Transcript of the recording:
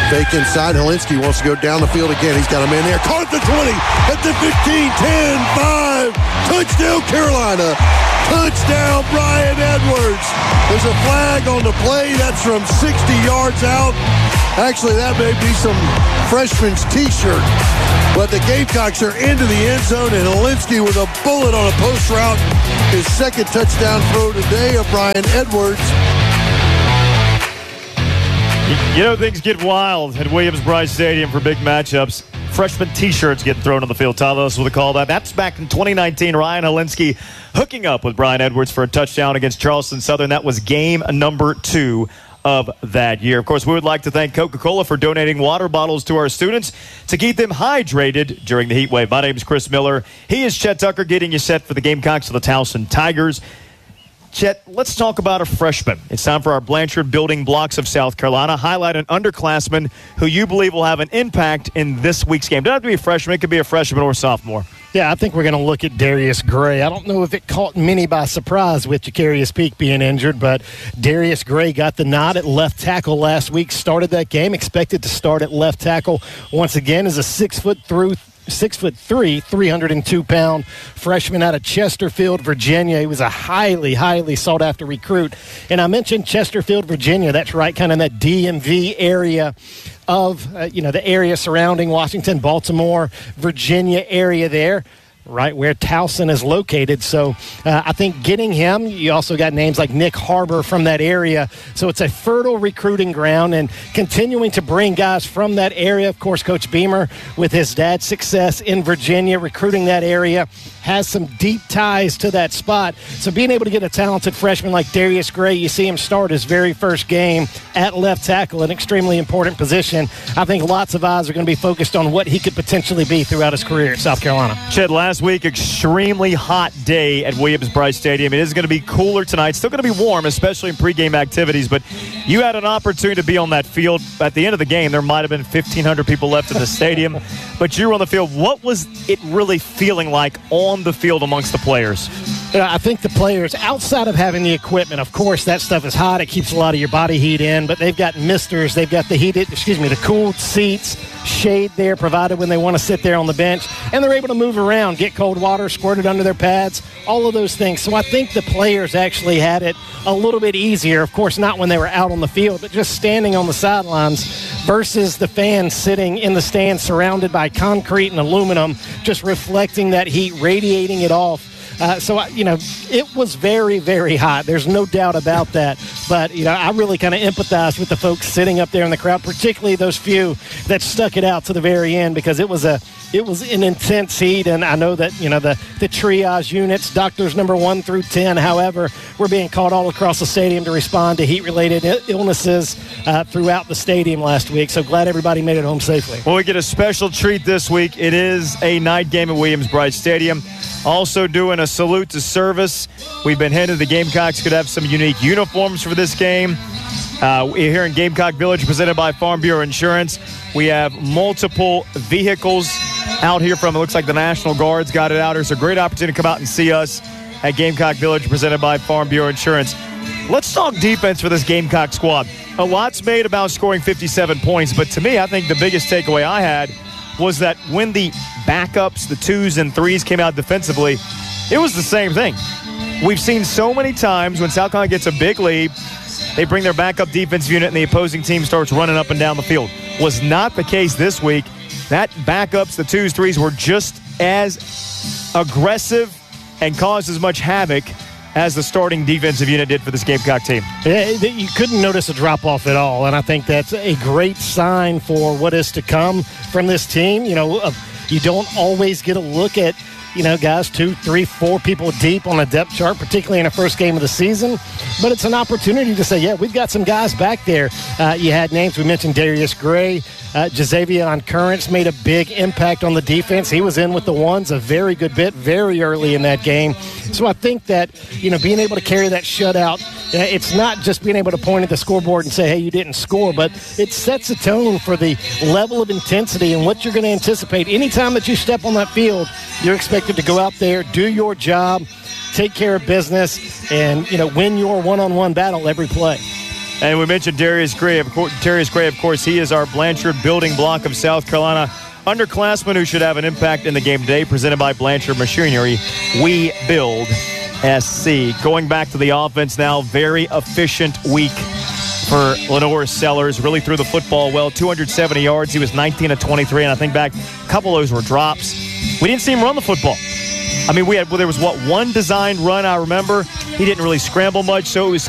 Fake inside. Helinski wants to go down the field again. He's got a man there. Caught at the 20, at the 15, 10, 5. Touchdown, Carolina. Touchdown, Bryan Edwards. There's a flag on the play. That's from 60 yards out. Actually, that may be some freshman's T-shirt. But the Gamecocks are into the end zone, and Helinski with a bullet on a post route. His second touchdown throw today of Bryan Edwards. You know, things get wild at Williams-Brice Stadium for big matchups. Freshman T-shirts getting thrown on the field. Talos with a call. That's back in 2019. Ryan Helinski hooking up with Bryan Edwards for a touchdown against Charleston Southern. That was game number 2 of that year. Of course, we would like to thank Coca-Cola for donating water bottles to our students to keep them hydrated during the heat wave. My name is Chris Miller. He is Chet Tucker, getting you set for the Gamecocks of the Towson Tigers. Chet, let's talk about a freshman. It's time for our Blanchard Building Blocks of South Carolina. Highlight an underclassman who you believe will have an impact in this week's game. Doesn't have to be a freshman. It could be a freshman or a sophomore. Yeah, I think we're going to look at Darius Gray. I don't know if it caught many by surprise with Jacarius Peak being injured, but Darius Gray got the nod at left tackle last week, started that game, expected to start at left tackle once again as a 6'3", 302-pound freshman out of Chesterfield, Virginia. He was a highly, highly sought-after recruit. And I mentioned Chesterfield, Virginia. That's right, kind of in that DMV area of, the area surrounding Washington, Baltimore, Virginia area there, right where Towson is located. So I think getting him, you also got names like Nick Harbor from that area. So it's a fertile recruiting ground and continuing to bring guys from that area. Of course, Coach Beamer, with his dad's success in Virginia, recruiting that area, has some deep ties to that spot. So being able to get a talented freshman like Darius Gray, you see him start his very first game at left tackle, an extremely important position. I think lots of eyes are going to be focused on what he could potentially be throughout his career at South Carolina. Chet, last week, extremely hot day at Williams-Brice Stadium. It is going to be cooler tonight. Still going to be warm, especially in pregame activities, but you had an opportunity to be on that field. At the end of the game, there might have been 1,500 people left in the stadium, but you were on the field. What was it really feeling like on the field amongst the players? I think the players, outside of having the equipment, of course, that stuff is hot. It keeps a lot of your body heat in, but they've got misters. They've got the cooled seats, shade there provided when they want to sit there on the bench, and they're able to move around, get cold water squirted under their pads, all of those things. So I think the players actually had it a little bit easier. Of course, not when they were out on the field, but just standing on the sidelines versus the fans sitting in the stands surrounded by concrete and aluminum, just reflecting that heat, radiating it off. It was very, very hot. There's no doubt about that. But, I really kind of empathize with the folks sitting up there in the crowd, particularly those few that stuck it out to the very end, because it was an intense heat. And I know that, the triage units, doctors number 1 through 10, however, were being called all across the stadium to respond to heat-related illnesses throughout the stadium last week. So glad everybody made it home safely. Well, we get a special treat this week. It is a night game at Williams-Brice Stadium. Also doing a salute to service. We've been hinting the Gamecocks could have some unique uniforms for this game. Here in Gamecock Village, presented by Farm Bureau Insurance. We have multiple vehicles out here from, it looks like the National Guard's got it out. There's a great opportunity to come out and see us at Gamecock Village, presented by Farm Bureau Insurance. Let's talk defense for this Gamecock squad. A lot's made about scoring 57 points, but to me, I think the biggest takeaway I had was that when the backups, the 2s and 3s came out defensively, it was the same thing. We've seen so many times when South Carolina gets a big lead, they bring their backup defensive unit and the opposing team starts running up and down the field. Was not the case this week. That backups, the 2s, 3s were just as aggressive and caused as much havoc as the starting defensive unit did for this Gamecock team. You couldn't notice a drop-off at all, and I think that's a great sign for what is to come from this team. You don't always get a look at, guys 2, 3, 4 people deep on a depth chart, particularly in the first game of the season. But it's an opportunity to say, yeah, we've got some guys back there. You had names. We mentioned Darius Gray. Jazavion Currents made a big impact on the defense. He was in with the ones a very good bit very early in that game. So I think that, being able to carry that shutout, it's not just being able to point at the scoreboard and say, hey, you didn't score, but it sets a tone for the level of intensity and what you're going to anticipate. Anytime that you step on that field, you're expected to go out there, do your job, take care of business, and, win your one-on-one battle every play. And we mentioned Darius Gray. Of course, he is our Blanchard building block of South Carolina. Underclassmen who should have an impact in the game today, presented by Blanchard Machinery. We build SC. Going back to the offense now, very efficient week for Lenore Sellers. Really threw the football well, 270 yards. He was 19 of 23, and I think back, a couple of those were drops. We didn't see him run the football. I mean, there was one designed run I remember. He didn't really scramble much, so it was